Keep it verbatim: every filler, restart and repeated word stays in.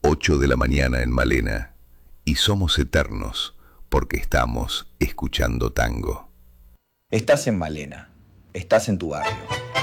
ocho de la mañana en Malena, y somos eternos porque estamos escuchando tango. Estás en Malena, estás en tu barrio.